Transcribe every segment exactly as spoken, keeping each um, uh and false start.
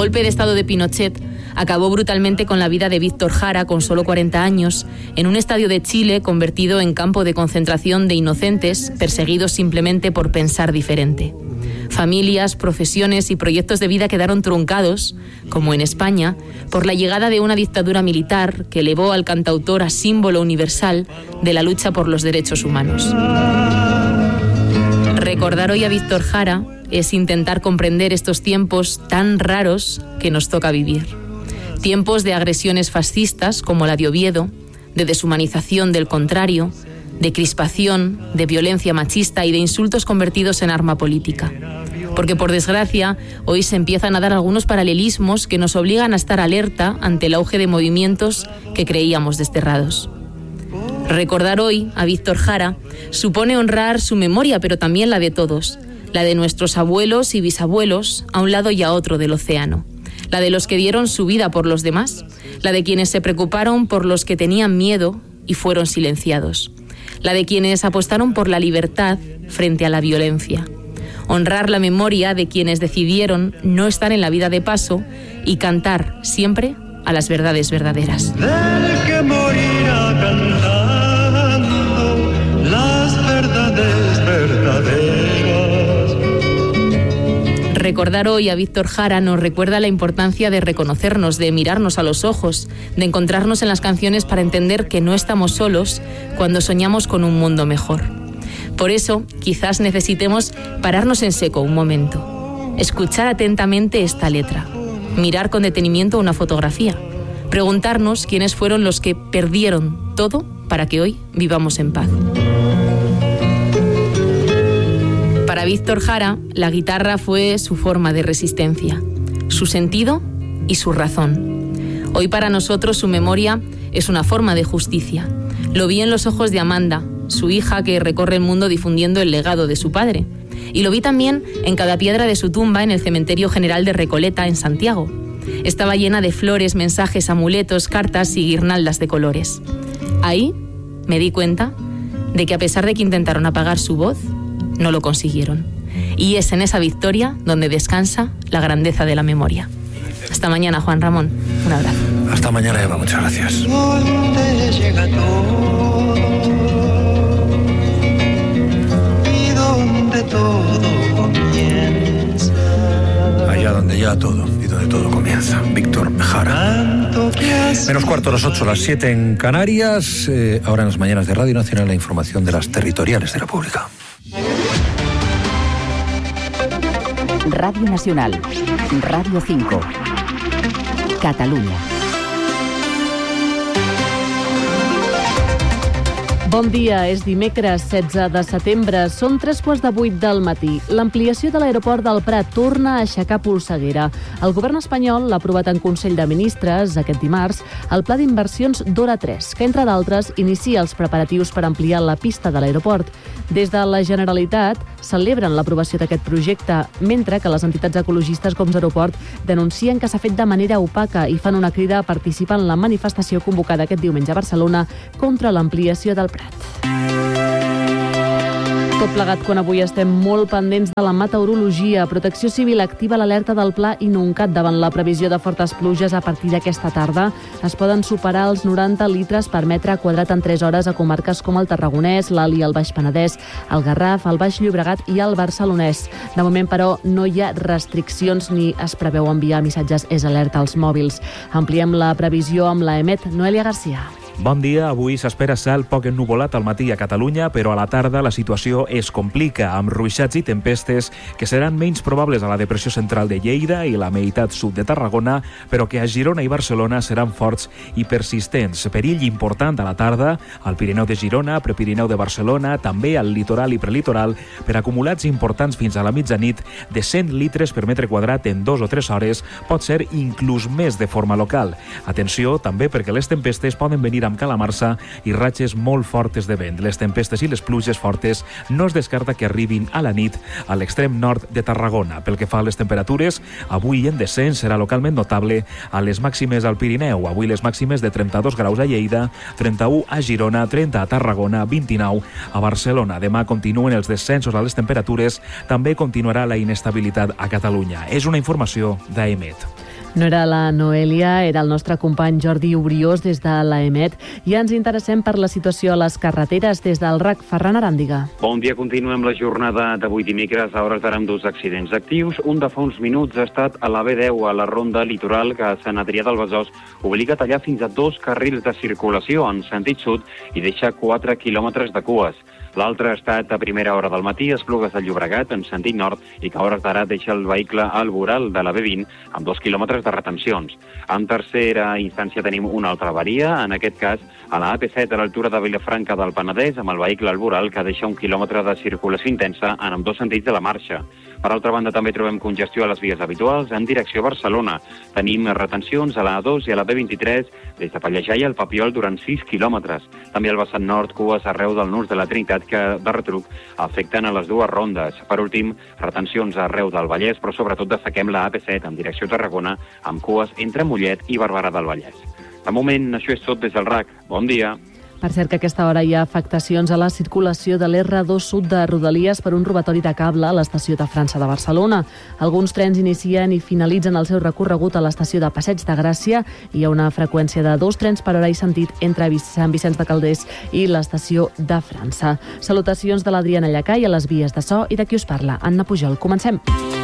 golpe de estado de Pinochet acabó brutalmente con la vida de Víctor Jara, con solo cuarenta años, en un estadio de Chile convertido en campo de concentración de inocentes perseguidos simplemente por pensar diferente. Familias, profesiones y proyectos de vida quedaron truncados, como en España, por la llegada de una dictadura militar que elevó al cantautor a símbolo universal de la lucha por los derechos humanos. Recordar hoy a Víctor Jara es intentar comprender estos tiempos tan raros que nos toca vivir. Tiempos de agresiones fascistas como la de Oviedo, de deshumanización del contrario, de crispación, de violencia machista y de insultos convertidos en arma política. Porque, por desgracia, hoy se empiezan a dar algunos paralelismos que nos obligan a estar alerta ante el auge de movimientos que creíamos desterrados. Recordar hoy a Víctor Jara supone honrar su memoria, pero también la de todos, la de nuestros abuelos y bisabuelos a un lado y a otro del océano, la de los que dieron su vida por los demás, la de quienes se preocuparon por los que tenían miedo y fueron silenciados, la de quienes apostaron por la libertad frente a la violencia. Honrar la memoria de quienes decidieron no estar en la vida de paso y cantar siempre a las verdades verdaderas. Del que morirá cantando las verdades verdaderas. Recordar hoy a Víctor Jara nos recuerda la importancia de reconocernos, de mirarnos a los ojos, de encontrarnos en las canciones para entender que no estamos solos cuando soñamos con un mundo mejor. Por eso, quizás necesitemos pararnos en seco un momento, escuchar atentamente esta letra, mirar con detenimiento una fotografía, preguntarnos quiénes fueron los que perdieron todo para que hoy vivamos en paz. Para Víctor Jara, la guitarra fue su forma de resistencia, su sentido y su razón. Hoy para nosotros su memoria es una forma de justicia. Lo vi en los ojos de Amanda, su hija que recorre el mundo difundiendo el legado de su padre. Y lo vi también en cada piedra de su tumba en el Cementerio General de Recoleta, en Santiago. Estaba llena de flores, mensajes, amuletos, cartas y guirnaldas de colores. Ahí me di cuenta de que a pesar de que intentaron apagar su voz, no lo consiguieron. Y es en esa victoria donde descansa la grandeza de la memoria. Hasta mañana, Juan Ramón. Un abrazo. Hasta mañana, Eva. Muchas gracias. ¿Dónde llega todo? ¿Y dónde todo comienza? Allá donde ya todo y donde todo comienza. Víctor Jara. Menos cuarto a las ocho, las siete en Canarias. Eh, ahora en las mañanas de Radio Nacional la información de las territoriales de la República. Radio Nacional, Radio cinco, Catalunya. Bon dia, és dimecres setze de setembre, són tres quarts de vuit del matí. L'ampliació de l'aeroport del Prat torna a aixecar polseguera. El govern espanyol l'ha aprovat en Consell de Ministres aquest dimarts el pla d'inversions d'Hora tres, que entre d'altres inicia els preparatius per ampliar la pista de l'aeroport. Des de la Generalitat celebren l'aprovació d'aquest projecte, mentre que les entitats ecologistes com Aeroport denuncien que s'ha fet de manera opaca i fan una crida a participar en la manifestació convocada aquest diumenge a Barcelona contra l'ampliació del Prat. Tot plegat quan avui estem molt pendents de la meteorologia. Protecció Civil activa l'alerta del Pla Inuncat davant la previsió de fortes pluges a partir d'aquesta tarda. Es poden superar els noranta litres per metre quadrat en tres hores a comarques com el Tarragonès, l'Alt i el Baix Penedès, el Garraf, el Baix Llobregat i el Barcelonès. De moment, però, no hi ha restriccions ni es preveu enviar missatges és alerta als mòbils. Ampliem la previsió amb la EMET. Noelia Garcia. Bon dia. Avui s'espera cel poc ennuvolat al matí a Catalunya, però a la tarda la situació es complica, amb ruixats i tempestes que seran menys probables a la depressió central de Lleida i la meitat sud de Tarragona, però que a Girona i Barcelona seran forts i persistents. Perill important a la tarda al Pirineu de Girona, Prepirineu de Barcelona, també al litoral i prelitoral, per acumulats importants fins a la mitjanit de cent litres per metre quadrat en dos o tres hores, pot ser inclús més de forma local. Atenció també perquè les tempestes poden venir amb calamarsa i ratxes molt fortes de vent. Les tempestes i les pluges fortes no es descarta que arribin a la nit a l'extrem nord de Tarragona. Pel que fa a les temperatures, avui en descens serà localment notable a les màximes al Pirineu. Avui les màximes de trenta-dos graus a Lleida, trenta-u a Girona, trenta a Tarragona, vint-i-nou a Barcelona. Demà continuen els descensos a les temperatures, també continuarà la inestabilitat a Catalunya. És una informació d'AEMET. No era la Noelia, era el nostre company Jordi Obriós des de l'A E M E T i ens interessem per la situació a les carreteres des del R A C. Ferran Aràndiga. Bon dia, continuem la jornada d'avui dimecres. A hores d'ara amb dos accidents actius. Un de fa uns minuts ha estat a la B deu, a la ronda litoral, que a Sant Adrià del Besòs obliga a tallar fins a dos carrils de circulació en sentit sud i deixa quatre quilòmetres de cues. L'altre ha estat a primera hora del matí a Esplugues de Llobregat, en sentit nord, i que a hores d'ara deixa el vehicle al voral de la B vint amb dos quilòmetres de retencions. En tercera instància tenim una altra avaria, en aquest cas a la A P set a l'altura de Vilafranca del Penedès, amb el vehicle al voral que deixa un quilòmetre de circulació intensa en ambdós sentits de la marxa. Per altra banda, també trobem congestió a les vies habituals en direcció a Barcelona. Tenim retencions a la A dos i a la B vint-i-tres des de Pallejà i el Papiol durant sis quilòmetres. També al vessant nord, cues arreu del nus de la Trinitat que de retruc afecten a les dues rondes. Per últim, retencions arreu del Vallès, però sobretot destaquem la A P set en direcció a Tarragona amb cues entre Mollet i Barberà del Vallès. De moment, això és tot des del R A C. Bon dia. Per cert que a aquesta hora hi ha afectacions a la circulació de l'R dos Sud de Rodalies per un robatori de cable a l'estació de França de Barcelona. Alguns trens inicien i finalitzen el seu recorregut a l'estació de Passeig de Gràcia. Hi ha una freqüència de dos trens per hora i sentit entre Sant Vicenç de Calders i l'estació de França. Salutacions de l'Adriana Llacai a les vies de so i de qui us parla, Anna Pujol. Comencem.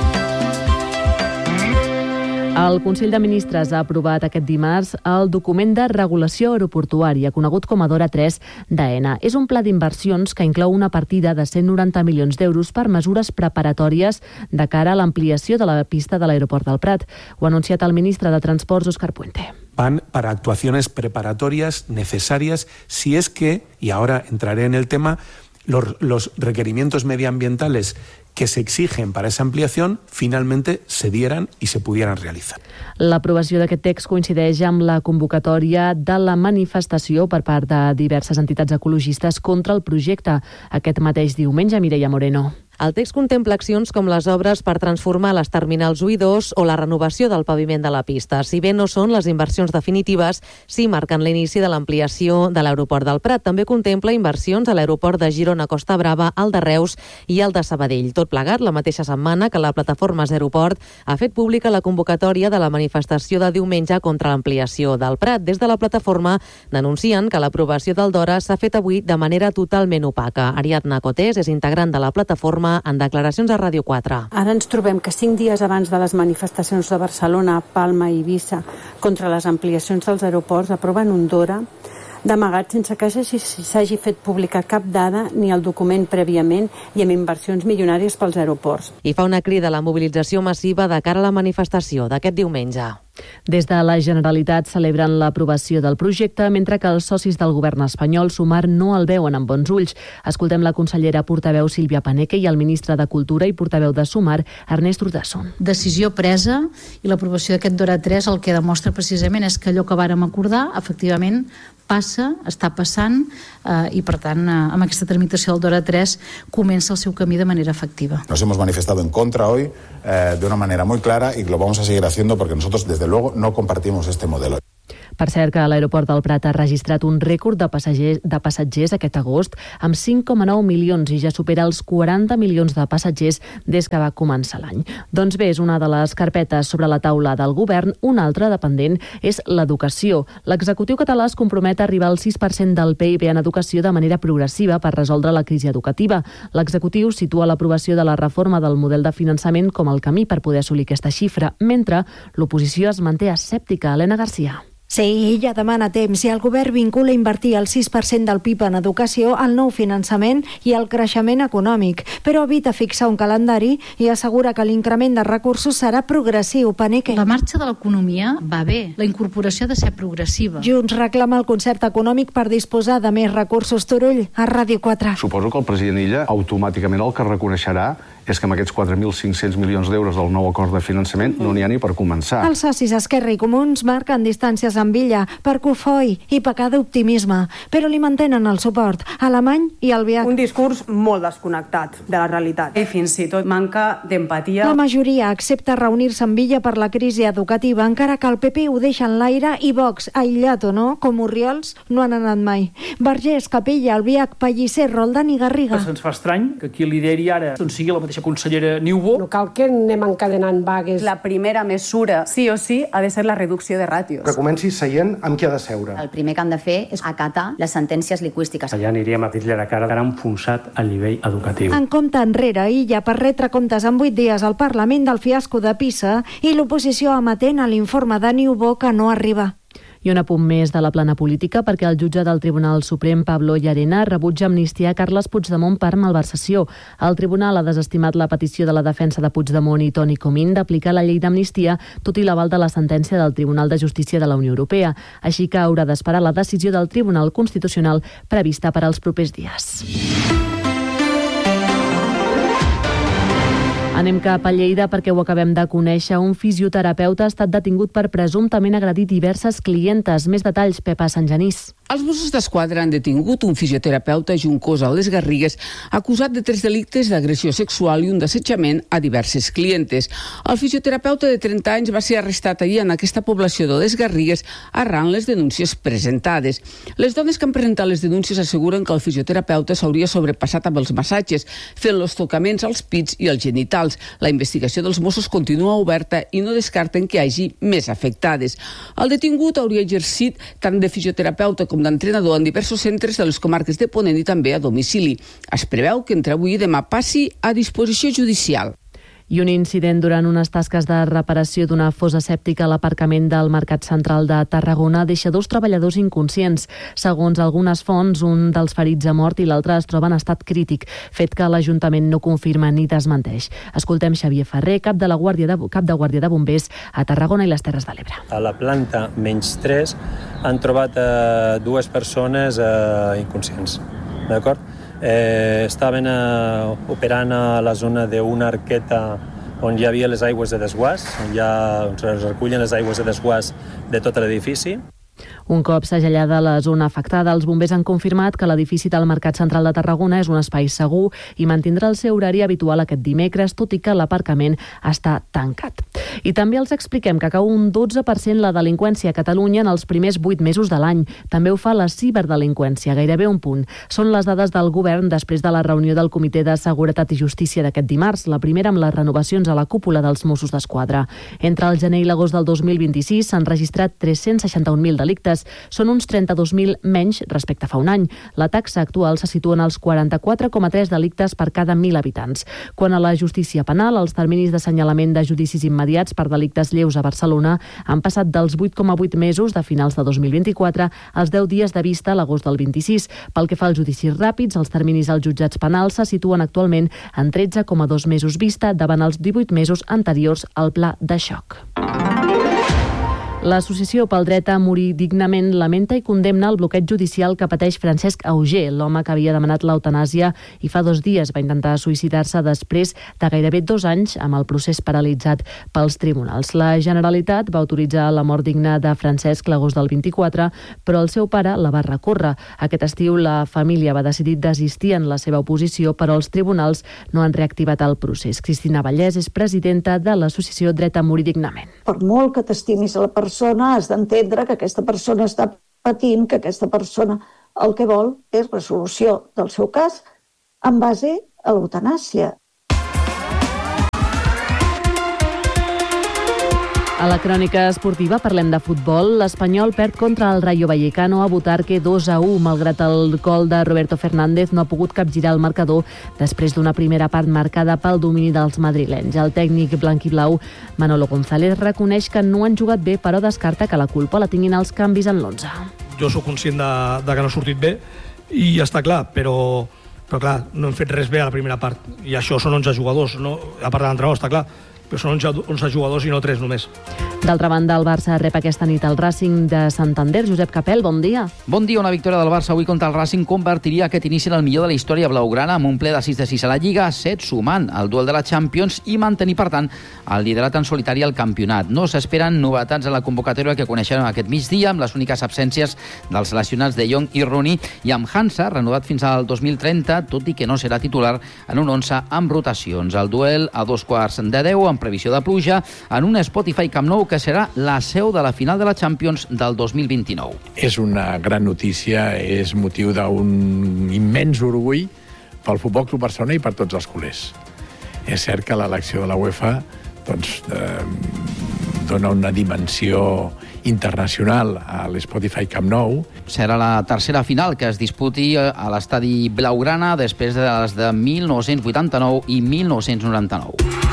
El Consell de Ministres ha aprovat aquest dimarts el document de regulació aeroportuària, conegut com a DORA tres d'AENA. És un pla d'inversions que inclou una partida de cent noranta milions d'euros per mesures preparatòries de cara a l'ampliació de la pista de l'aeroport del Prat. Ho ha anunciat el ministre de Transports, Óscar Puente. Van para actuaciones preparatorias necesarias si es que, y ahora entraré en el tema, los, los requerimientos medioambientales que se exigen para esa ampliación finalmente se dieran y se pudieran realizar. L'aprovació d'aquest text coincideix amb la convocatòria de la manifestació per part de diverses entitats ecologistes contra el projecte. Aquest mateix diumenge, Mireia Moreno. El text contempla accions com les obres per transformar les terminals u i dos o la renovació del paviment de la pista. Si bé no són les inversions definitives, sí marquen l'inici de l'ampliació de l'aeroport del Prat. També contempla inversions a l'aeroport de Girona Costa Brava, el de Reus i el de Sabadell. Tot plegat, la mateixa setmana que la plataforma Aeroport ha fet pública la convocatòria de la manifestació de diumenge contra l'ampliació del Prat. Des de la plataforma denuncien que l'aprovació del DORA s'ha fet avui de manera totalment opaca. Ariadna Cotés és integrant de la plataforma en declaracions a Ràdio quatre. Ara ens trobem que cinc dies abans de les manifestacions de Barcelona, Palma i Eivissa contra les ampliacions dels aeroports aproven un DORA d'amagat sense que s'hagi fet pública cap dada ni el document prèviament i amb inversions milionàries pels aeroports. I fa una crida a la mobilització massiva de cara a la manifestació d'aquest diumenge. Des de la Generalitat celebren l'aprovació del projecte, mentre que els socis del govern espanyol, Sumar, no el veuen amb bons ulls. Escoltem la consellera portaveu Sílvia Paneque i el ministre de Cultura i portaveu de Sumar, Ernest Urtasun. Decisió presa i l'aprovació d'aquest DORA tres el que demostra precisament és que allò que vàrem acordar, efectivament, passa, està passant eh, i, per tant, eh, amb aquesta tramitació del DORA tres comença el seu camí de manera efectiva. Nos hemos manifestado en contra hoy eh, de una manera muy clara y lo vamos a seguir haciendo porque nosotros, desde luego, no compartimos este modelo. Per cert, que l'aeroport del Prat ha registrat un rècord de passatgers, de passatgers aquest agost amb cinc coma nou milions i ja supera els quaranta milions de passatgers des que va començar l'any. Doncs bé, és una de les carpetes sobre la taula del govern. Una altra dependent és l'educació. L'executiu català es compromet a arribar al sis per cent del P I B en educació de manera progressiva per resoldre la crisi educativa. L'executiu situa l'aprovació de la reforma del model de finançament com el camí per poder assolir aquesta xifra, mentre l'oposició es manté escèptica. Helena Garcia. Sí, ella demana temps i el govern vincula invertir el sis per cent del P I B en educació al nou finançament i al creixement econòmic, però evita fixar un calendari i assegura que l'increment de recursos serà progressiu. Paneque. La marxa de l'economia va bé, la incorporació ha de ser progressiva. Junts reclama el concert econòmic per disposar de més recursos. Turull, a Ràdio quatre. Suposo que el president Illa automàticament el que reconeixerà és que amb aquests quatre mil cinc-cents milions d'euros del nou acord de finançament no n'hi ha ni per començar. Els socis Esquerra i Comuns marquen distàncies amb Illa per cofoi i pecar d'optimisme, però li mantenen el suport Alemany i Albiach. Un discurs molt desconnectat de la realitat i fins i tot manca d'empatia. La majoria accepta reunir-se amb Illa per la crisi educativa, encara que el P P ho deixa en l'aire i Vox, aïllat o no, com Orriols, no han anat mai. Vergés, Capella, Albiach, Pellicer, Roldán i Garriga. Se'ns fa estrany que qui lideri ara doncs sigui la mateixa mateixa consellera Niubó. No cal que anem encadenant vagues. La primera mesura, sí o sí, ha de ser la reducció de ràtios. Que comenci seient amb qui ha de seure. El primer que han de fer és acatar les sentències lingüístiques. Allà aniríem a dir-li a la cara que han enfonsat el nivell educatiu. En compte enrere, illa per retre comptes en vuit dies al Parlament del fiasco de Pisa i l'oposició amatent a l'informe de Niubó que no arriba. I un apunt més de la plana política perquè el jutge del Tribunal Suprem, Pablo Llarena, rebutja amnistiar Carles Puigdemont per malversació. El tribunal ha desestimat la petició de la defensa de Puigdemont i Toni Comín d'aplicar la llei d'amnistia, tot i l'aval de la sentència del Tribunal de Justícia de la Unió Europea. Així que haurà d'esperar la decisió del Tribunal Constitucional prevista per als propers dies. Anem cap a Lleida perquè ho acabem de conèixer. Un fisioterapeuta ha estat detingut per presumptament agredir diverses clientes. Més detalls, Pepa Sant Genís. Els Mossos d'Esquadra han detingut un fisioterapeuta juncosa a les Garrigues acusat de tres delictes d'agressió sexual i un d'assetjament a diverses clientes. El fisioterapeuta de trenta anys va ser arrestat ahir en aquesta població de les Garrigues arran les denúncies presentades. Les dones que han presentat les denúncies asseguren que el fisioterapeuta s'hauria sobrepassat amb els massatges, fent els tocaments als pits i als genitals. La investigació dels Mossos continua oberta i no descarten que hi hagi més afectades. El detingut hauria exercit tant de fisioterapeuta com com d'entrenador en diversos centres de les comarques de Ponent i també a domicili. Es preveu que entre avui i demà passi a disposició judicial. I un incident durant unes tasques de reparació d'una fossa sèptica a l'aparcament del Mercat Central de Tarragona deixa dos treballadors inconscients. Segons algunes fonts, un dels ferits ha mort i l'altre es troba en estat crític, fet que l'Ajuntament no confirma ni desmenteix. Escoltem Xavier Ferrer, cap de la Guàrdia de, cap de Guàrdia de Bombers a Tarragona i les Terres de l'Ebre. A la planta menys tres han trobat eh, dues persones eh, inconscients, d'acord? Eh, estaven eh, operant a la zona d'una arqueta on hi havia les aigües de desguàs, on, hi ha, on es recullen les aigües de desguàs de tot l'edifici. Un cop segellada la zona afectada, els bombers han confirmat que l'edifici del Mercat Central de Tarragona és un espai segur i mantindrà el seu horari habitual aquest dimecres, tot i que l'aparcament està tancat. I també els expliquem que cau un dotze per cent la delinqüència a Catalunya en els primers vuit mesos de l'any. També ho fa la ciberdelinqüència, gairebé un punt. Són les dades del govern després de la reunió del Comitè de Seguretat i Justícia d'aquest dimarts, la primera amb les renovacions a la cúpula dels Mossos d'Esquadra. Entre el gener i l'agost del dos mil vint-i-sis s'han registrat tres-cents seixanta-un mil delictes. Són uns trenta-dos mil menys respecte a fa un any. La taxa actual se situa en els quaranta-quatre coma tres delictes per cada mil habitants. Quant a la justícia penal, els terminis d'assenyalament de judicis immediats per delictes lleus a Barcelona han passat dels vuit coma vuit mesos de finals de dos mil vint-i-quatre als deu dies de vista a l'agost del vint-i-sis. Pel que fa als judicis ràpids, els terminis als jutjats penals se situen actualment en tretze coma dos mesos vista davant els divuit mesos anteriors al pla de xoc. L'Associació pel Dret a Morir Dignament lamenta i condemna el bloqueig judicial que pateix Francesc Auger, l'home que havia demanat l'eutanàsia i fa dos dies va intentar suïcidar-se després de gairebé dos anys amb el procés paralitzat pels tribunals. La Generalitat va autoritzar la mort digna de Francesc l'agost del vint-i-quatre, però el seu pare la va recórrer. Aquest estiu la família va decidir desistir en la seva oposició, però els tribunals no han reactivat el procés. Cristina Vallès és presidenta de l'Associació Dret a Morir Dignament. Per molt que t'estimis a la persona, has d'entendre que aquesta persona està patint, que aquesta persona el que vol és resolució del seu cas en base a l'eutanàsia. A la crònica esportiva parlem de futbol. L'Espanyol perd contra el Rayo Vallecano a Butarque dos a u. Malgrat el gol de Roberto Fernández, no ha pogut capgirar el marcador després d'una primera part marcada pel domini dels madrilenys. El tècnic blanquiblau Manolo González reconeix que no han jugat bé, però descarta que la culpa la tinguin els canvis en l'onze. Jo sóc conscient de, de que no ha sortit bé i està clar, però, però clar, no hem fet res bé a la primera part. I això són onze jugadors, no? A part de l'entrenador, està clar. Però són onze jugadors i no tres només. D'altra banda, el Barça rep aquesta nit el Racing de Santander. Josep Capel, bon dia. Bon dia. Una victòria del Barça avui contra el Racing convertiria aquest inici en el millor de la història blaugrana amb un ple de sis de sis a la Lliga, set sumant el duel de la Champions i mantenir, per tant, el liderat en solitari al campionat. No s'esperen novetats en la convocatòria que coneixerem aquest migdia, amb les úniques absències dels seleccionats de Jong i Rooney i amb Hansa, renovat fins al dos mil trenta, tot i que no serà titular en un onze amb rotacions. El duel a dos quarts de deu, amb previsió de pluja, en un Spotify Camp Nou que serà la seu de la final de la Champions del dos mil vint-i-nou. És una gran notícia, és motiu d'un immens orgull pel Futbol Club Barcelona i per tots els culers. És cert que l'elecció de la UEFA doncs, eh, dona una dimensió internacional a l'Spotify Camp Nou. Serà la tercera final que es disputi a l'estadi blaugrana després de les de mil nou-cents vuitanta-nou i mil nou-cents noranta-nou.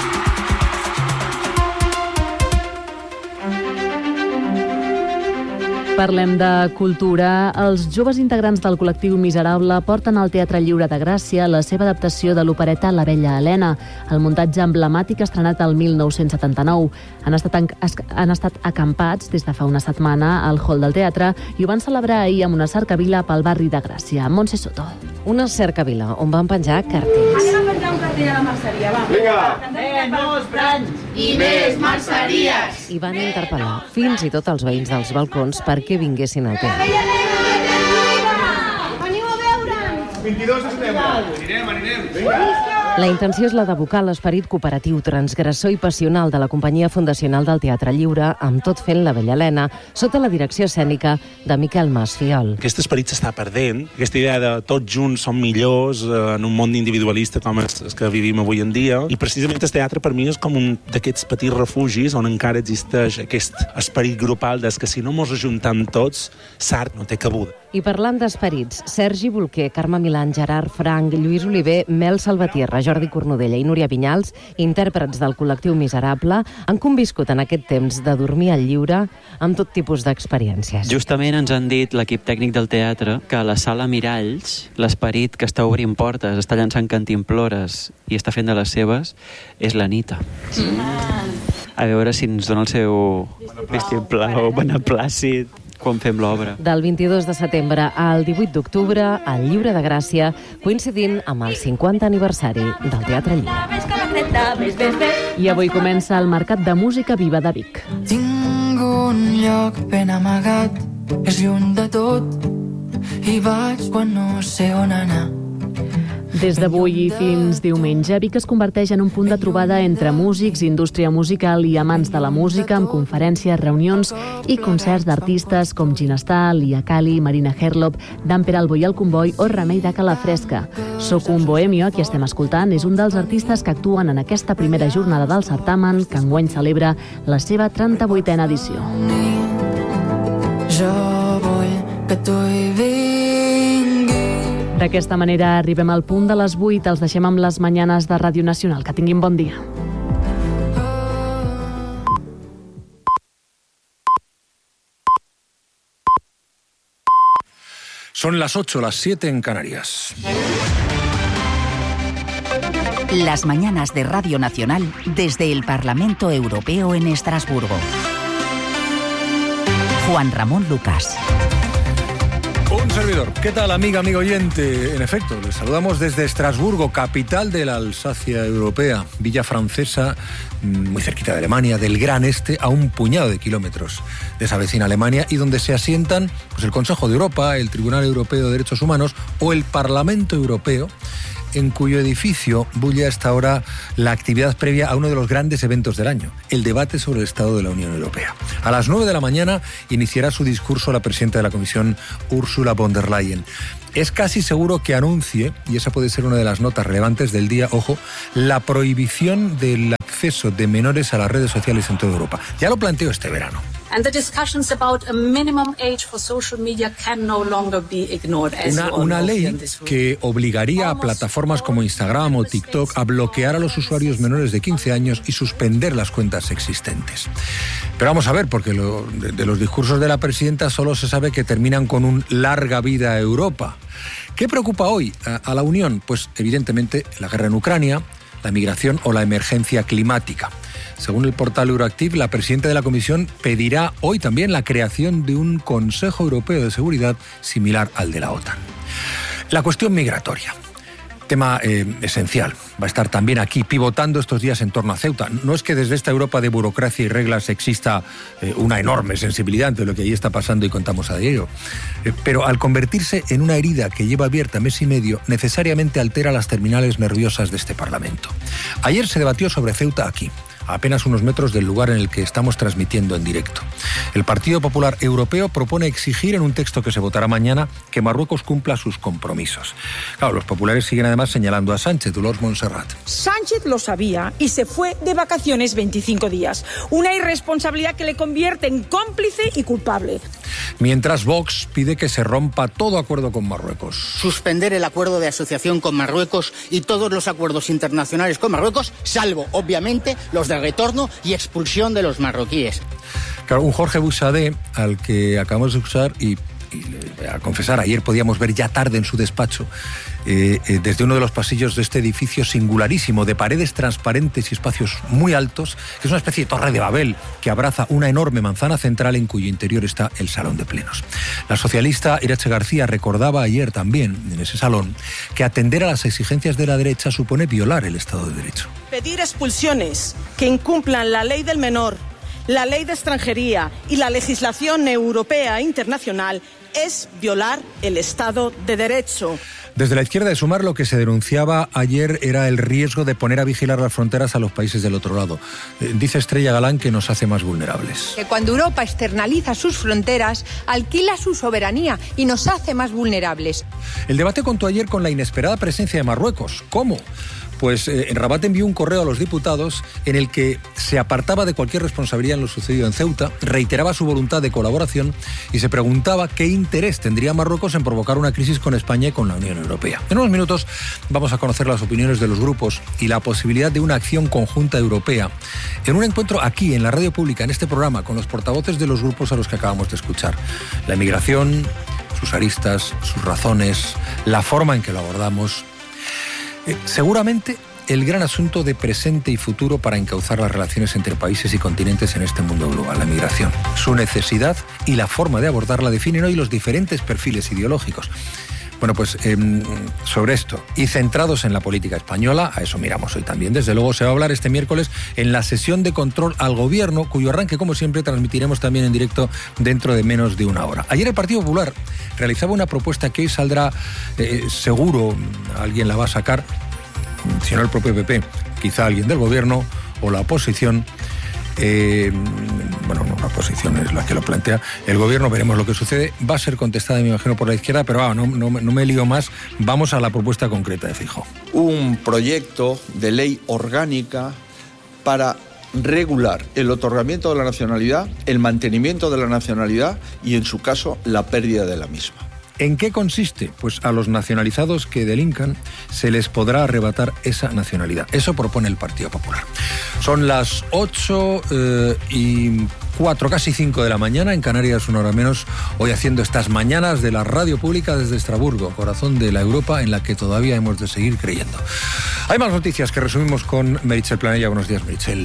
Parlem de cultura. Els joves integrants del col·lectiu Miserable porten al Teatre Lliure de Gràcia la seva adaptació de l'opereta La Bella Helena, el muntatge emblemàtic estrenat el mil nou-cents setanta-nou. Han estat, en, han estat acampats des de fa una setmana al hall del teatre i ho van celebrar ahir amb una cercavila pel barri de Gràcia. Montse Soto. Una cercavila on van penjar cartells. Anem a penjar un cartell a la merceria, va. Vinga! Menys branys i més merceries! I van interpel·lar fins i tot els veïns dels balcons perquè vinguessin al teatre. Veniu a veure'ns! vint-i-dos de setembre. Anirem, anirem. Vinga! La intenció és la d'evocar l'esperit cooperatiu, transgressor i passional de la companyia fundacional del Teatre Lliure, amb tot fent La Bella Helena, sota la direcció escènica de Miquel Masfiol. Aquest esperit s'està perdent, aquesta idea de tots junts som millors eh, en un món individualista com és el que vivim avui en dia, i precisament el teatre per mi és com un d'aquests petits refugis on encara existeix aquest esperit grupal des que si no mos ajuntem tots, Sart no té cabuda. I parlant d'esperits, Sergi Bolquer, Carme Milán, Gerard Frank, Lluís Oliver, Mel Salvatierra, Jordi Cornudella i Núria Vinyals, intèrprets del col·lectiu Miserable, han conviscut en aquest temps de dormir al lliure amb tot tipus d'experiències. Justament ens han dit l'equip tècnic del teatre que a la sala Miralls l'esperit que està obrint portes, està llançant cantimplores i està fent de les seves és l'Anita. Mm. A veure si ens dona el seu vistiplau, beneplàcit quan fem l'obra. Del vint-i-dos de setembre al divuit d'octubre, al Lliure de Gràcia, coincidint amb el cinquanta aniversari del Teatre Lliure. I avui comença el Mercat de Música Viva de Vic. Tinc un lloc ben amagat, és lluny de tot, i vaig quan no sé on anar. Des d'avui fins diumenge, Vic es converteix en un punt de trobada entre músics, indústria musical i amants de la música, amb conferències, reunions i concerts d'artistes com Ginestal, Lia Cali, Marina Herlop, Dan Peralbo i el Comboi o Remei de Calafresca. Soc un bohemio, a qui estem escoltant, és un dels artistes que actuen en aquesta primera jornada del certamen, que enguany celebra la seva trenta-vuitena edició. Jo vull que tu hi vingui. D'aquesta manera arribem al punt de les vuit. Els deixem amb les mañanes de Ràdio Nacional. Que tinguin bon dia. Son las ocho, las siete en Canarias. Las mañanas de Radio Nacional desde el Parlamento Europeo en Estrasburgo. Juan Ramón Lucas. Un servidor. ¿Qué tal, amiga, amigo oyente? En efecto, les saludamos desde Estrasburgo, capital de la Alsacia europea, villa francesa, muy cerquita de Alemania, del Gran Este, a un puñado de kilómetros de esa vecina Alemania, y donde se asientan pues, el Consejo de Europa, el Tribunal Europeo de Derechos Humanos o el Parlamento Europeo, en cuyo edificio bulle a esta hora la actividad previa a uno de los grandes eventos del año, el debate sobre el Estado de la Unión Europea. A las nueve de la mañana iniciará su discurso la presidenta de la Comisión, Ursula von der Leyen. Es casi seguro que anuncie, y esa puede ser una de las notas relevantes del día, ojo, la prohibición del acceso de menores a las redes sociales en toda Europa. Ya lo planteó este verano. And the discussions about a minimum age for social media can no longer be ignored. Una, una ley que obligaría a plataformas como Instagram o TikTok a bloquear a los usuarios menores de quince años y suspender las cuentas existentes. Pero vamos a ver, porque lo, de, de los discursos de la presidenta solo se sabe que terminan con un larga vida a Europa. ¿Qué preocupa hoy a, a la Unión? Pues evidentemente la guerra en Ucrania, la migración o la emergencia climática. Según el portal Euroactiv, la presidenta de la Comisión pedirá hoy también la creación de un Consejo Europeo de Seguridad similar al de la OTAN. La cuestión migratoria, tema eh, esencial, va a estar también aquí pivotando estos días en torno a Ceuta. No es que desde esta Europa de burocracia y reglas exista eh, una enorme sensibilidad ante lo que ahí está pasando y contamos a diario, eh, pero al convertirse en una herida que lleva abierta mes y medio, necesariamente altera las terminales nerviosas de este Parlamento. Ayer se debatió sobre Ceuta aquí. a apenas unos metros del lugar en el que estamos transmitiendo en directo. El Partido Popular Europeo propone exigir en un texto que se votará mañana que Marruecos cumpla sus compromisos. Claro, los populares siguen además señalando a Sánchez, Dolors Montserrat. Sánchez lo sabía y se fue de vacaciones veinticinco días. Una irresponsabilidad que le convierte en cómplice y culpable. Mientras Vox pide que se rompa todo acuerdo con Marruecos. Suspender el acuerdo de asociación con Marruecos y todos los acuerdos internacionales con Marruecos, salvo, obviamente, los de retorno y expulsión de los marroquíes. Claro, un Jorge Buxadé, al que acabamos de usar y, y a confesar, ayer podíamos ver ya tarde en su despacho, eh, eh, desde uno de los pasillos de este edificio singularísimo, de paredes transparentes y espacios muy altos, que es una especie de torre de Babel que abraza una enorme manzana central en cuyo interior está el salón de plenos. La socialista Irache García recordaba ayer también, en ese salón, que atender a las exigencias de la derecha supone violar el Estado de Derecho. Pedir expulsiones que incumplan la ley del menor, la ley de extranjería y la legislación europea e internacional es violar el Estado de Derecho. Desde la izquierda de Sumar lo que se denunciaba ayer era el riesgo de poner a vigilar las fronteras a los países del otro lado. Eh, dice Estrella Galán que nos hace más vulnerables. Que cuando Europa externaliza sus fronteras, alquila su soberanía y nos hace más vulnerables. El debate contó ayer con la inesperada presencia de Marruecos. ¿Cómo? Pues eh, Rabat envió un correo a los diputados en el que se apartaba de cualquier responsabilidad en lo sucedido en Ceuta, reiteraba su voluntad de colaboración y se preguntaba qué interés tendría Marruecos en provocar una crisis con España y con la Unión Europea. En unos minutos vamos a conocer las opiniones de los grupos y la posibilidad de una acción conjunta europea en un encuentro aquí, en la radio pública, en este programa, con los portavoces de los grupos a los que acabamos de escuchar. La emigración, sus aristas, sus razones, la forma en que lo abordamos. Eh, seguramente el gran asunto de presente y futuro para encauzar las relaciones entre países y continentes en este mundo global, la migración. Su necesidad y la forma de abordarla definen hoy los diferentes perfiles ideológicos. Bueno, pues eh, sobre esto y centrados en la política española, a eso miramos hoy también. Desde luego se va a hablar este miércoles en la sesión de control al gobierno, cuyo arranque, como siempre, transmitiremos también en directo dentro de menos de una hora. Ayer el Partido Popular realizaba una propuesta que hoy saldrá, eh, seguro, alguien la va a sacar, si no el propio P P, quizá alguien del gobierno o la oposición. Eh, bueno, no, la oposición es la que lo plantea. El gobierno, veremos lo que sucede. Va a ser contestada, me imagino, por la izquierda, pero ah, no, no, no me lío más. Vamos a la propuesta concreta de Feijóo. Un proyecto de ley orgánica para regular el otorgamiento de la nacionalidad, el mantenimiento de la nacionalidad y, en su caso, la pérdida de la misma. ¿En qué consiste? Pues a los nacionalizados que delincan se les podrá arrebatar esa nacionalidad. Eso propone el Partido Popular. Son las ocho eh, y cuatro, casi cinco de la mañana, en Canarias una hora menos, hoy haciendo estas mañanas de la radio pública desde Estrasburgo, corazón de la Europa en la que todavía hemos de seguir creyendo. Hay más noticias que resumimos con Meritxell Planella. Buenos días, Meritxell.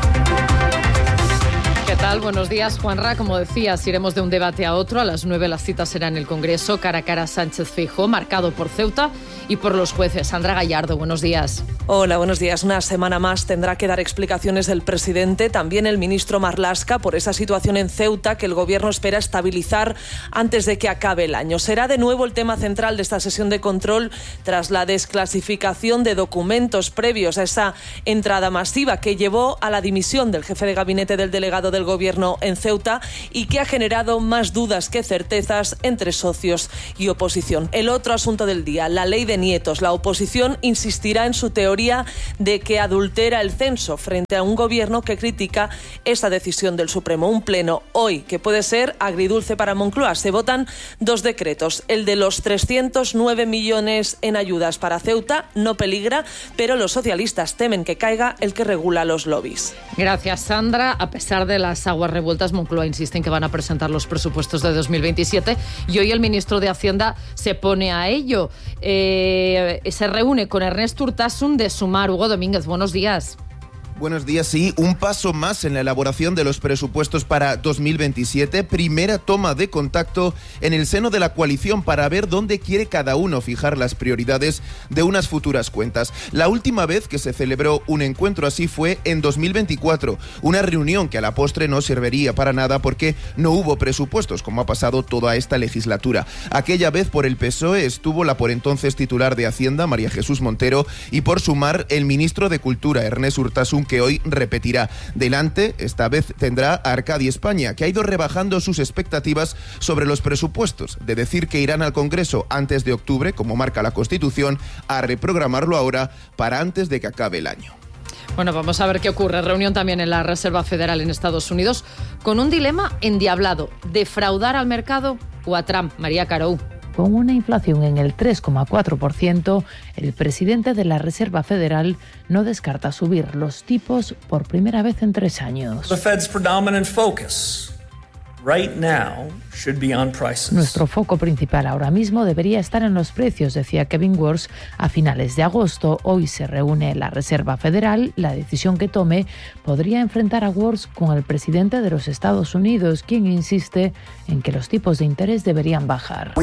¿Qué tal? Buenos días, Juanra. Como decías, iremos de un debate a otro. A las nueve la cita será en el Congreso, cara a cara Sánchez-Feijóo, marcado por Ceuta y por los jueces. Sandra Gallardo, buenos días. Hola, buenos días. Una semana más tendrá que dar explicaciones el presidente, también el ministro Marlaska, por esa situación en Ceuta que el gobierno espera estabilizar antes de que acabe el año. Será de nuevo el tema central de esta sesión de control tras la desclasificación de documentos previos a esa entrada masiva que llevó a la dimisión del jefe de gabinete del delegado del gobierno en Ceuta y que ha generado más dudas que certezas entre socios y oposición. El otro asunto del día, la ley de nietos. La oposición insistirá en su teoría de que adultera el censo frente a un gobierno que critica esa decisión del Supremo. Un pleno hoy que puede ser agridulce para Moncloa. Se votan dos decretos. El de los trescientos nueve millones en ayudas para Ceuta no peligra, pero los socialistas temen que caiga el que regula los lobbies. Gracias, Sandra. A pesar de las aguas revueltas, Moncloa insiste en que van a presentar los presupuestos de dos mil veintisiete y hoy el ministro de Hacienda se pone a ello. Eh, se reúne con Ernest Urtasun de Sumar. Hugo Domínguez, buenos días. Buenos días, sí, un paso más en la elaboración de los presupuestos para dos mil veintisiete, primera toma de contacto en el seno de la coalición para ver dónde quiere cada uno fijar las prioridades de unas futuras cuentas. La última vez que se celebró un encuentro así fue en dos mil veinticuatro, una reunión que a la postre no serviría para nada porque no hubo presupuestos, como ha pasado toda esta legislatura. Aquella vez por el P S O E estuvo la por entonces titular de Hacienda, María Jesús Montero, y por Sumar el ministro de Cultura, Ernest Urtasun, que hoy repetirá. Delante, esta vez tendrá a Arcadi España, que ha ido rebajando sus expectativas sobre los presupuestos, de decir que irán al Congreso antes de octubre, como marca la Constitución, a reprogramarlo ahora para antes de que acabe el año. Bueno, vamos a ver qué ocurre. Reunión también en la Reserva Federal en Estados Unidos con un dilema endiablado: defraudar al mercado o a Trump. María Carou. Con una inflación en el tres coma cuatro por ciento, el presidente de la Reserva Federal no descarta subir los tipos por primera vez en tres años. The Fed's predominant focus right now should be on prices. Nuestro foco principal ahora mismo debería estar en los precios, decía Kevin Warsh a finales de agosto. Hoy se reúne la Reserva Federal. La decisión que tome podría enfrentar a Warsh con el presidente de los Estados Unidos, quien insiste en que los tipos de interés deberían bajar.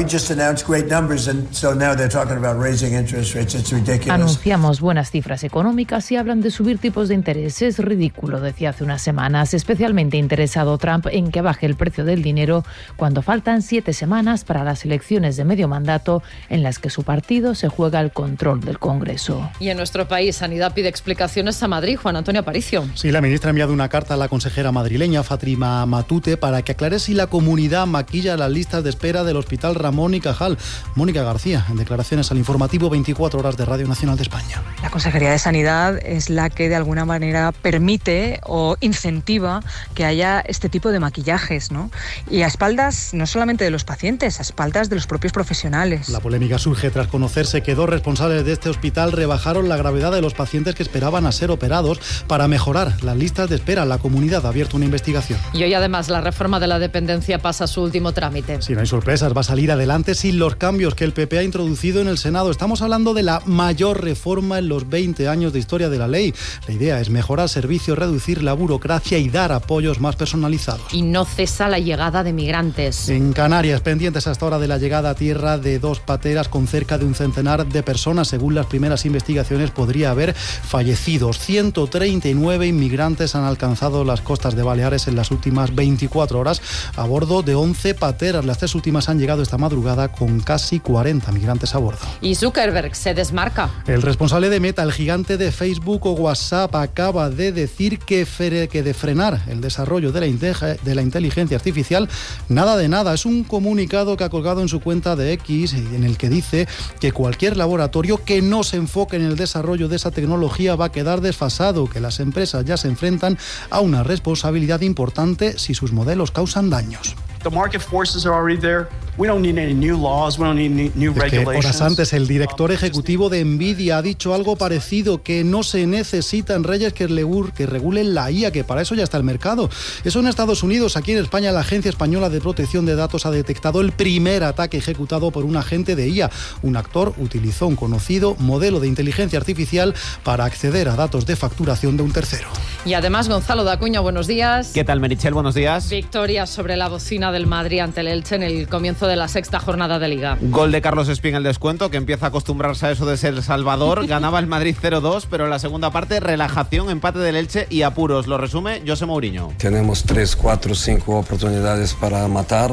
Anunciamos buenas cifras económicas y hablan de subir tipos de interés. Es ridículo, decía hace unas semanas. Especialmente interesado Trump en que baje el precio del dinero cuando faltan siete semanas para las elecciones de medio mandato en las que su partido se juega el control del Congreso. Y en nuestro país, Sanidad pide explicaciones a Madrid. Juan Antonio Aparicio. Sí, la ministra ha enviado una carta a la consejera madrileña Fátima Matute para que aclare si la comunidad maquilla las listas de espera del Hospital Ramón y Cajal. Mónica García, en declaraciones al informativo veinticuatro horas de Radio Nacional de España. La Consejería de Sanidad es la que de alguna manera permite o incentiva que haya este tipo de maquillajes, ¿no? Y a espaldas no solamente de los pacientes, a espaldas de los propios profesionales. La polémica surge tras conocerse que dos responsables de este hospital rebajaron la gravedad de los pacientes que esperaban a ser operados para mejorar las listas de espera. La comunidad ha abierto una investigación. Y hoy además la reforma de la dependencia pasa a su último trámite. Si no hay sorpresas, va a salir adelante sin los cambios que el P P ha introducido en el Senado. Estamos hablando de la mayor reforma en los veinte años de historia de la ley. La idea es mejorar servicios, reducir la burocracia y dar apoyos más personalizados. Y no cesa la llegada de migrantes. En Canarias, pendientes hasta ahora de la llegada a tierra de dos pateras con cerca de un centenar de personas. Según las primeras investigaciones, podría haber fallecidos. ciento treinta y nueve inmigrantes han alcanzado las costas de Baleares en las últimas veinticuatro horas a bordo de once pateras. Las tres últimas han llegado esta madrugada con casi cuarenta migrantes a bordo. Y Zuckerberg se desmarca. El responsable de Meta, el gigante de Facebook o WhatsApp, acaba de decir que, que de frenar el desarrollo de la, de la inteligencia artificial, nada de nada. Es un comunicado que ha colgado en su cuenta de X en el que dice que cualquier laboratorio que no se enfoque en el desarrollo de esa tecnología va a quedar desfasado, que las empresas ya se enfrentan a una responsabilidad importante si sus modelos causan daños. The market forces are already there. We don't need any new laws. We don't need new es regulations. Que horas antes el director ejecutivo de Nvidia ha dicho algo parecido, que no se necesitan leyes que, que regulen la I A, que para eso ya está el mercado. Eso en Estados Unidos. Aquí en España la Agencia Española de Protección de Datos ha detectado el primer ataque ejecutado por un agente de I A. Un actor utilizó un conocido modelo de inteligencia artificial para acceder a datos de facturación de un tercero. Y además Gonzalo Dacuña, buenos días. ¿Qué tal, Meritxell? Buenos días. Victoria sobre la bocina del Madrid ante el Elche en el comienzo de la sexta jornada de Liga. Gol de Carlos Espín en el descuento, que empieza a acostumbrarse a eso de ser Salvador. Ganaba el Madrid cero dos, pero en la segunda parte relajación, empate del Elche y apuros. Lo resume José Mourinho. Tenemos tres, cuatro, cinco oportunidades para matar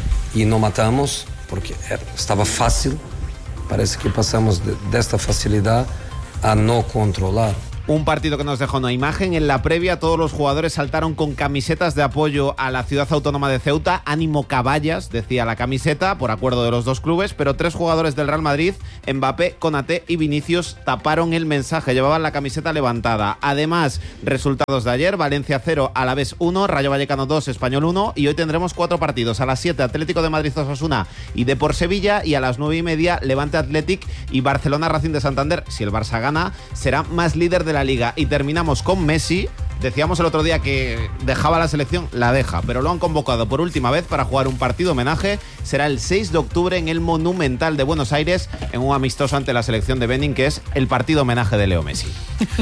y no matamos porque estaba fácil. Parece que pasamos de, de esta facilidad a no controlar. Un partido que nos dejó una imagen. En la previa todos los jugadores saltaron con camisetas de apoyo a la ciudad autónoma de Ceuta. Ánimo Caballas, decía la camiseta, por acuerdo de los dos clubes, pero tres jugadores del Real Madrid, Mbappé, Konaté y Vinicius, taparon el mensaje, llevaban la camiseta levantada. Además, resultados de ayer: Valencia cero, Alavés uno, Rayo Vallecano dos, Español uno, y hoy tendremos cuatro partidos. A las siete, Atlético de Madrid Osasuna y Depor Sevilla, y a las nueve y media, Levante Athletic y Barcelona Racing de Santander. Si el Barça gana, será más líder de la Liga. Y terminamos con Messi. Decíamos el otro día que dejaba la selección, la deja, pero lo han convocado por última vez para jugar un partido homenaje. Será el seis de octubre en el Monumental de Buenos Aires, en un amistoso ante la selección de Benin, que es el partido homenaje de Leo Messi.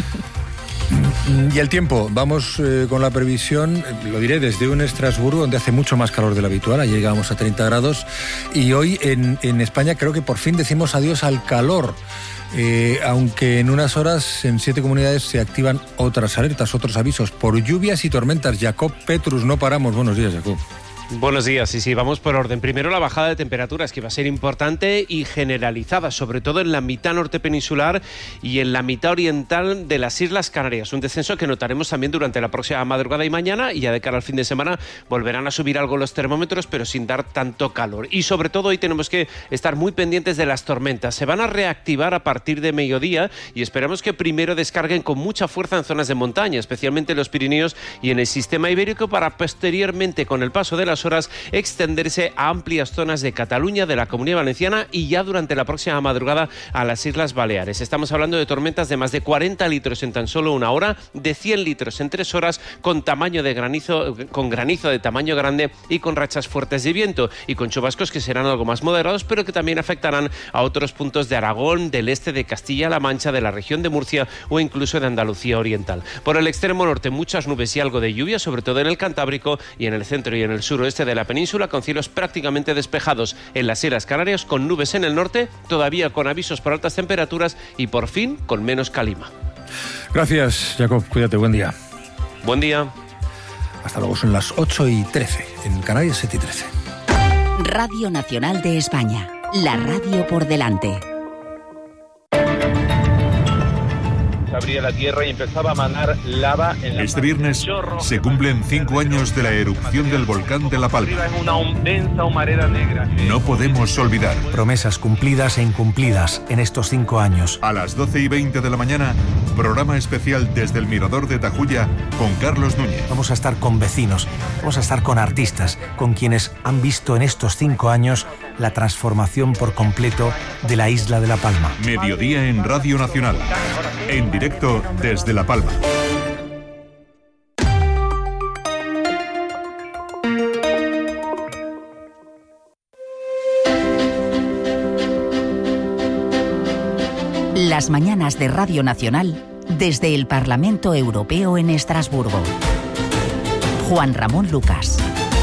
Y el tiempo, vamos eh, con la previsión, lo diré desde un Estrasburgo donde hace mucho más calor de lo habitual. Ayer llegamos a treinta grados y hoy en, en España creo que por fin decimos adiós al calor. Eh, aunque en unas horas en siete comunidades se activan otras alertas, otros avisos por lluvias y tormentas. Jacob Petrus, no paramos. Buenos días, Jacob. Buenos días, sí, sí, vamos por orden. Primero la bajada de temperaturas, que va a ser importante y generalizada, sobre todo en la mitad norte peninsular y en la mitad oriental de las Islas Canarias. Un descenso que notaremos también durante la próxima madrugada y mañana, y ya de cara al fin de semana volverán a subir algo los termómetros, pero sin dar tanto calor. Y sobre todo hoy tenemos que estar muy pendientes de las tormentas. Se van a reactivar a partir de mediodía y esperamos que primero descarguen con mucha fuerza en zonas de montaña, especialmente en los Pirineos y en el sistema ibérico, para posteriormente, con el paso de las horas, extenderse a amplias zonas de Cataluña, de la Comunidad Valenciana y ya durante la próxima madrugada a las Islas Baleares. Estamos hablando de tormentas de más de cuarenta litros en tan solo una hora, de cien litros en tres horas, con tamaño de granizo, con granizo de tamaño grande y con rachas fuertes de viento y con chubascos que serán algo más moderados, pero que también afectarán a otros puntos de Aragón, del este de Castilla-La Mancha, de la región de Murcia o incluso de Andalucía Oriental. Por el extremo norte, muchas nubes y algo de lluvia, sobre todo en el Cantábrico y en el centro y en el suroeste de la península, con cielos prácticamente despejados en las Islas Canarias, con nubes en el norte, todavía con avisos por altas temperaturas y por fin con menos calima. Gracias, Jacob. Cuídate, buen día. Buen día. Hasta luego, son las ocho y trece, en Canarias siete y trece. Radio Nacional de España, la radio por delante. Abría la tierra y empezaba a manar lava en la Este viernes se cumplen cinco años de la erupción del volcán de La Palma. Es una densa humareda negra. No podemos olvidar. Promesas cumplidas e incumplidas en estos cinco años. A las doce y veinte de la mañana, programa especial desde el Mirador de Tajuya con Carlos Núñez. Vamos a estar con vecinos, vamos a estar con artistas, con quienes han visto en estos cinco años la transformación por completo de la isla de La Palma. Mediodía en Radio Nacional. En directo desde La Palma. Las mañanas de Radio Nacional desde el Parlamento Europeo en Estrasburgo. Juan Ramón Lucas.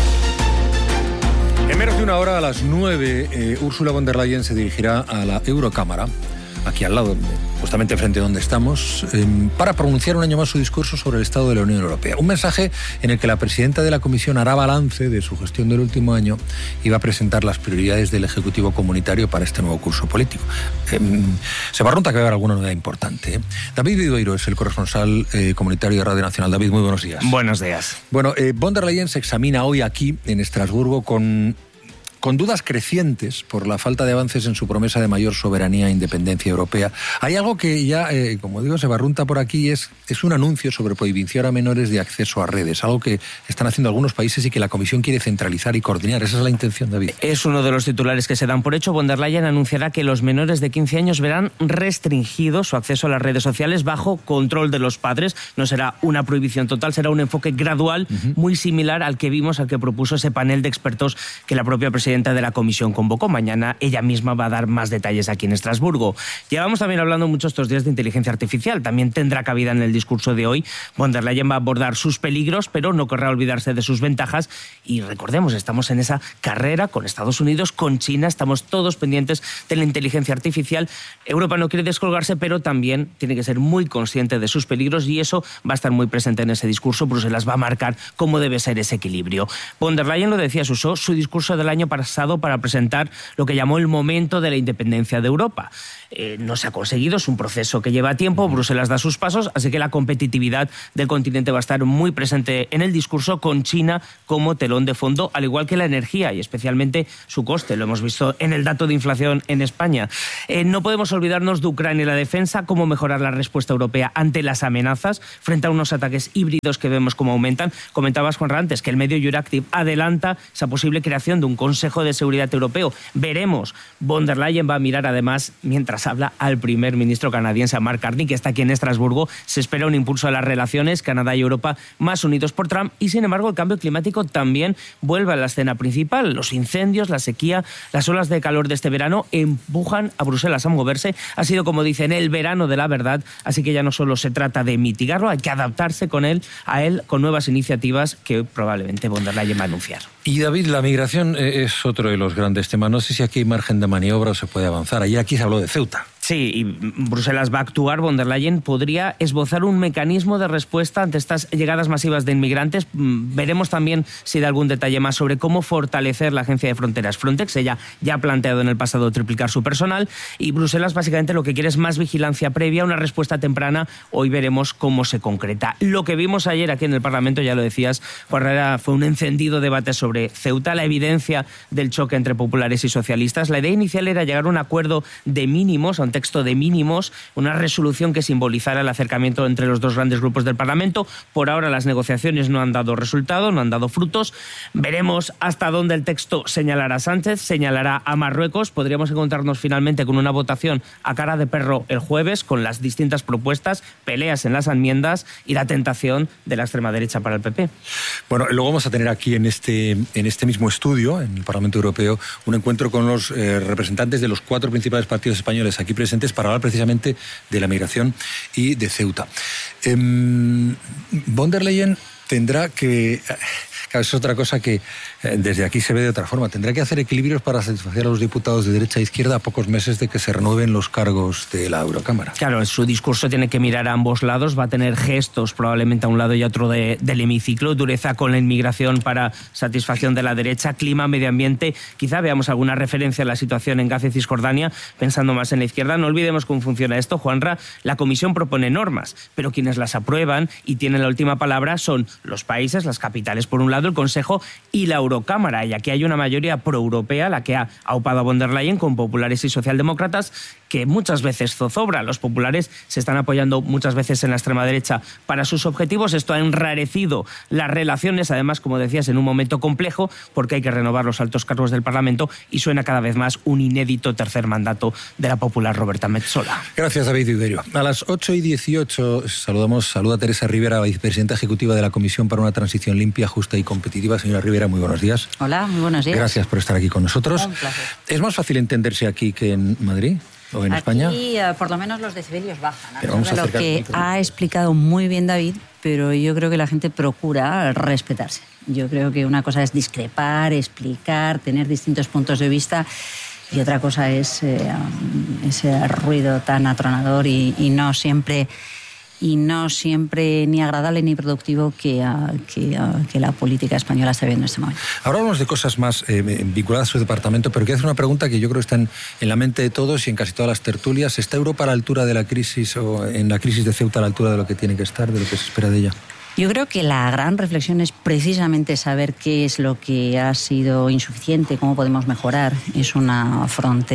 En menos de una hora, a las nueve, eh, Ursula von der Leyen se dirigirá a la Eurocámara, aquí al lado, justamente frente a donde estamos, eh, para pronunciar un año más su discurso sobre el estado de la Unión Europea. Un mensaje en el que la presidenta de la Comisión hará balance de su gestión del último año y va a presentar las prioridades del Ejecutivo Comunitario para este nuevo curso político. Eh, se va a que va a haber alguna novedad importante. ¿eh? David Vidueiro es el corresponsal eh, comunitario de Radio Nacional. David, muy buenos días. Buenos días. Bueno, eh, von der Leyen se examina hoy aquí, en Estrasburgo, con... con dudas crecientes por la falta de avances en su promesa de mayor soberanía e independencia europea. Hay algo que ya, eh, como digo, se barrunta por aquí, es, es un anuncio sobre prohibición a menores de acceso a redes, algo que están haciendo algunos países y que la Comisión quiere centralizar y coordinar. Esa es la intención, David. Es uno de los titulares que se dan por hecho. Von der Leyen anunciará que los menores de quince años verán restringido su acceso a las redes sociales bajo control de los padres. No será una prohibición total, será un enfoque gradual, uh-huh. muy similar al que vimos, al que propuso ese panel de expertos que la propia presidenta de la Comisión convocó. Mañana ella misma va a dar más detalles aquí en Estrasburgo. Llevamos también hablando mucho estos días de inteligencia artificial. También tendrá cabida en el discurso de hoy. Von der Leyen va a abordar sus peligros, pero no querrá olvidarse de sus ventajas. Y recordemos, estamos en esa carrera con Estados Unidos, con China. Estamos todos pendientes de la inteligencia artificial. Europa no quiere descolgarse, pero también tiene que ser muy consciente de sus peligros y eso va a estar muy presente en ese discurso. Bruselas va a marcar cómo debe ser ese equilibrio. Von der Leyen, lo decía, usó su discurso del año pasado para presentar lo que llamó el momento de la independencia de Europa. Eh, no se ha conseguido, es un proceso que lleva tiempo, Bruselas da sus pasos, así que la competitividad del continente va a estar muy presente en el discurso, con China como telón de fondo, al igual que la energía y especialmente su coste. Lo hemos visto en el dato de inflación en España. Eh, no podemos olvidarnos de Ucrania y la defensa, cómo mejorar la respuesta europea ante las amenazas, frente a unos ataques híbridos que vemos cómo aumentan. Comentabas, Juan, antes que el medio Euractiv adelanta esa posible creación de un Consejo de Seguridad Europeo. Veremos. Von der Leyen va a mirar además, mientras habla, al primer ministro canadiense, a Mark Carney, que está aquí en Estrasburgo. Se espera un impulso a las relaciones Canadá y Europa más unidos por Trump y, sin embargo, el cambio climático también vuelve a la escena principal. Los incendios, la sequía, las olas de calor de este verano empujan a Bruselas a moverse. Ha sido, como dicen, el verano de la verdad, así que ya no solo se trata de mitigarlo, hay que adaptarse con él, a él con nuevas iniciativas que probablemente von der Leyen va a anunciar. Y David, la migración es otro de los grandes temas. No sé si aquí hay margen de maniobra o se puede avanzar. Ayer aquí se habló de Ceuta. Sí, y Bruselas va a actuar. Von der Leyen podría esbozar un mecanismo de respuesta ante estas llegadas masivas de inmigrantes. Veremos también si da algún detalle más sobre cómo fortalecer la agencia de fronteras Frontex. Ella ya ha planteado en el pasado triplicar su personal y Bruselas básicamente lo que quiere es más vigilancia previa, una respuesta temprana. Hoy veremos cómo se concreta. Lo que vimos ayer aquí en el Parlamento, ya lo decías, Juan Herrera, fue un encendido debate sobre Ceuta, la evidencia del choque entre populares y socialistas. La idea inicial era llegar a un acuerdo de mínimos, a un texto de mínimos, una resolución que simbolizara el acercamiento entre los dos grandes grupos del Parlamento. Por ahora las negociaciones no han dado resultado, no han dado frutos. Veremos hasta dónde el texto señalará a Sánchez, señalará a Marruecos. Podríamos encontrarnos finalmente con una votación a cara de perro el jueves, con las distintas propuestas, peleas en las enmiendas y la tentación de la extrema derecha para el P P. Bueno, luego vamos a tener aquí en este, en este mismo estudio, en el Parlamento Europeo, un encuentro con los eh, representantes de los cuatro principales partidos españoles aquí presentes para hablar precisamente de la migración y de Ceuta. Eh, Von der Leyen tendrá que... Claro, es otra cosa que eh, desde aquí se ve de otra forma. Tendrá que hacer equilibrios para satisfacer a los diputados de derecha e izquierda a pocos meses de que se renueven los cargos de la Eurocámara. Claro, su discurso tiene que mirar a ambos lados, va a tener gestos probablemente a un lado y a otro de, del hemiciclo, dureza con la inmigración para satisfacción de la derecha, clima, medio ambiente. Quizá veamos alguna referencia a la situación en Gaza y Cisjordania, pensando más en la izquierda. No olvidemos cómo funciona esto, Juanra. La Comisión propone normas, pero quienes las aprueban y tienen la última palabra son los países, las capitales por un lado, el Consejo y la Eurocámara. Y aquí hay una mayoría proeuropea, la que ha aupado a Von der Leyen, con populares y socialdemócratas, que muchas veces zozobra. Los populares se están apoyando muchas veces en la extrema derecha para sus objetivos. Esto ha enrarecido las relaciones, además, como decías, en un momento complejo, porque hay que renovar los altos cargos del Parlamento y suena cada vez más un inédito tercer mandato de la popular Roberta Metsola. Gracias, David Uderio. A las ocho y dieciocho saludamos, saluda a Teresa Rivera, vicepresidenta ejecutiva de la Comisión para una Transición Limpia, Justa y Competitiva. Señora Rivera, muy buenos días. Hola, muy buenos días. Gracias por estar aquí con nosotros. Un placer. ¿Es más fácil entenderse aquí que en Madrid o en aquí, España? Aquí, uh, por lo menos, los decibelios bajan. A vamos a lo que ha explicado muy bien David, pero yo creo que la gente procura respetarse. Yo creo que una cosa es discrepar, explicar, tener distintos puntos de vista, y otra cosa es eh, ese ruido tan atronador y, y no siempre... y no siempre ni agradable ni productivo que, uh, que, uh, que la política española está viendo en este momento. Ahora hablamos de cosas más eh, vinculadas a su departamento, pero quiero hacer una pregunta que yo creo que está en, en la mente de todos y en casi todas las tertulias. ¿Está Europa a la altura de la crisis, o en la crisis de Ceuta a la altura de lo que tiene que estar, de lo que se espera de ella? Yo creo que la gran reflexión es precisamente saber qué es lo que ha sido insuficiente, cómo podemos mejorar. Es una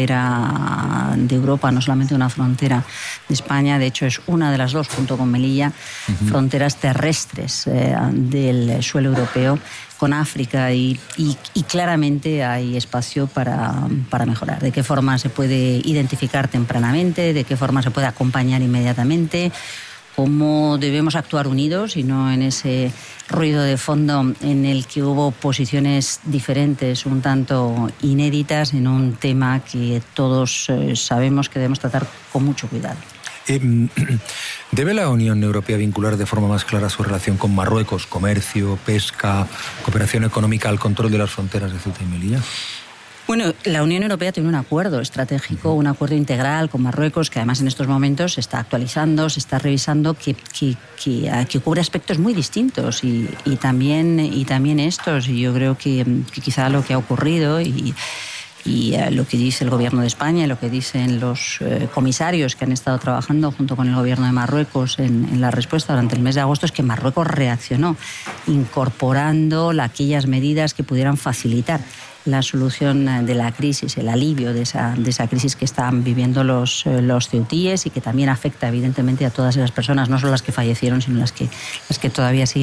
frontera de Europa, no solamente una frontera de España, de hecho es una de las dos, junto con Melilla, uh-huh. fronteras terrestres eh, del suelo europeo con África y, y, y claramente hay espacio para, para mejorar. De qué forma se puede identificar tempranamente, de qué forma se puede acompañar inmediatamente, cómo debemos actuar unidos y no en ese ruido de fondo en el que hubo posiciones diferentes, un tanto inéditas, en un tema que todos eh, sabemos que debemos tratar con mucho cuidado. Eh, ¿Debe la Unión Europea vincular de forma más clara su relación con Marruecos, comercio, pesca, cooperación económica, al control de las fronteras de Ceuta y Melilla? Bueno, la Unión Europea tiene un acuerdo estratégico, un acuerdo integral con Marruecos, que además en estos momentos se está actualizando, se está revisando, que, que, que, que cubre aspectos muy distintos y, y, también, y también estos. Y yo creo que, que quizá lo que ha ocurrido y, y uh, lo que dice el Gobierno de España, lo que dicen los uh, comisarios que han estado trabajando junto con el Gobierno de Marruecos en, en la respuesta durante el mes de agosto, es que Marruecos reaccionó incorporando la, aquellas medidas que pudieran facilitar la solución de la crisis, el alivio de esa, de esa crisis que están viviendo los, los ceutíes y que también afecta evidentemente a todas esas personas, no solo las que fallecieron, sino las que, las que todavía siguen